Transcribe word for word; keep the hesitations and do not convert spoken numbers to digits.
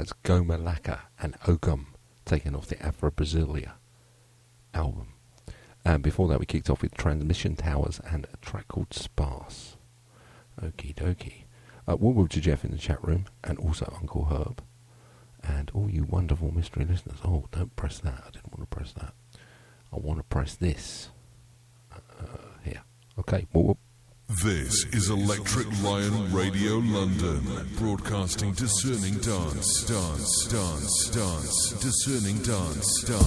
That's Goma Laka and Okum, taken off the Afro Brasilia album. And before that, we kicked off with Transmission Towers and a track called Sparse. Okie dokie. Uh, welcome to Jeff in the chat room, and also Uncle Herb, and all you wonderful mystery listeners. Oh, don't press that. I didn't want to press that. I want to press this. Uh, here. Okay. Whoop, whoop. This is Electric Lion Radio London, broadcasting discerning dance, dance, dance, dance, discerning dance, dance.